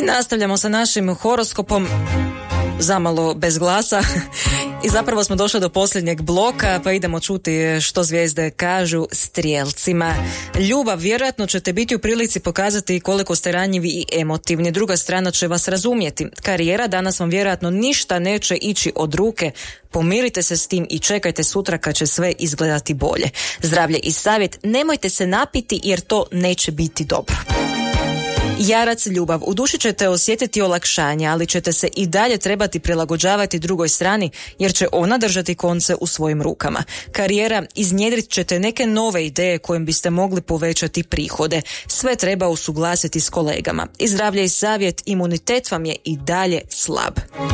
Nastavljamo sa našim horoskopom, zamalo bez glasa. I zapravo smo došli do posljednjeg bloka, pa idemo čuti što zvijezde kažu strijelcima. Ljubav, vjerojatno ćete biti u prilici pokazati koliko ste ranjivi i emotivni. Druga strana će vas razumjeti. Karijera, danas vam vjerojatno ništa neće ići od ruke. Pomirite se s tim i čekajte sutra kad će sve izgledati bolje. Zdravlje i savjet, nemojte se napiti jer to neće biti dobro. Jarac, ljubav, u duši ćete osjetiti olakšanje, ali ćete se i dalje trebati prilagođavati drugoj strani jer će ona držati konce u svojim rukama. Karijera, iznjedrit ćete neke nove ideje kojim biste mogli povećati prihode. Sve treba usuglasiti s kolegama. I zdravlje i savjet, imunitet vam je i dalje slab.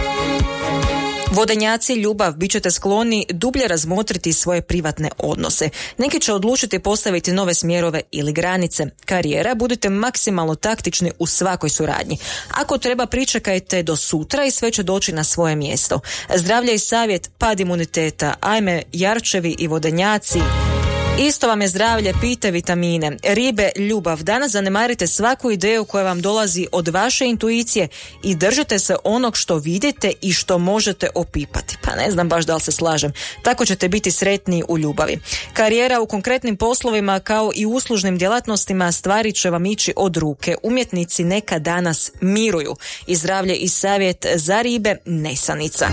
Vodenjaci, ljubav, bit ćete skloni dublje razmotriti svoje privatne odnose. Neki će odlučiti postaviti nove smjerove ili granice. Karijera, budite maksimalno taktični u svakoj suradnji. Ako treba, pričekajte do sutra i sve će doći na svoje mjesto. Zdravlje i savjet, pad imuniteta, ajme jarčevi i vodenjaci. Isto vam je zdravlje, pijte vitamine. Ribe, ljubav, danas zanemarite svaku ideju koja vam dolazi od vaše intuicije i držite se onog što vidite i što možete opipati. Pa ne znam baš da li se slažem. Tako ćete biti sretniji u ljubavi. Karijera, u konkretnim poslovima kao i uslužnim djelatnostima stvari će vam ići od ruke. Umjetnici neka danas miruju. I zdravlje i savjet za ribe, nesanica.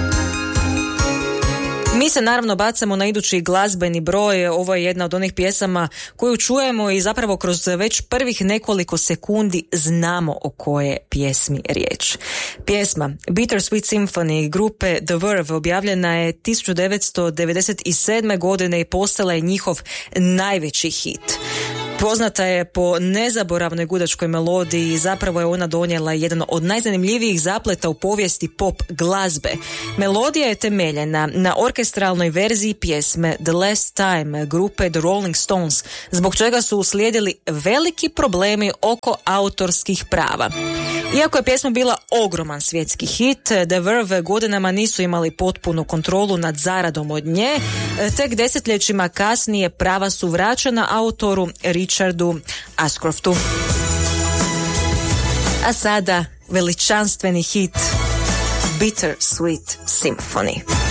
Mi se naravno bacamo na idući glazbeni broj. Ovo je jedna od onih pjesama koju čujemo i zapravo kroz već prvih nekoliko sekundi znamo o koje pjesmi riječ. Pjesma Bittersweet Symphony grupe The Verve objavljena je 1997. godine i postala je njihov najveći hit. Poznata je po nezaboravnoj gudačkoj melodiji i zapravo je ona donijela jedan od najzanimljivijih zapleta u povijesti pop glazbe. Melodija je temeljena na orkestralnoj verziji pjesme The Last Time grupe The Rolling Stones, zbog čega su uslijedili veliki problemi oko autorskih prava. Iako je pjesma bila ogroman svjetski hit, The Verve godinama nisu imali potpunu kontrolu nad zaradom od nje. Tek desetljećima kasnije prava su vraćena autoru Richardu Ashcroftu. A sada veličanstveni hit Bittersweet Symphony.